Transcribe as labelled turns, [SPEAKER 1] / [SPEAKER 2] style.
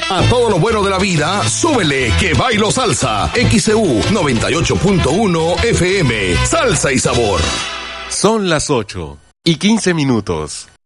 [SPEAKER 1] A todo lo bueno de la vida, súbele que bailo salsa. XEU 98.1 FM. Salsa y sabor.
[SPEAKER 2] Son las 8:15.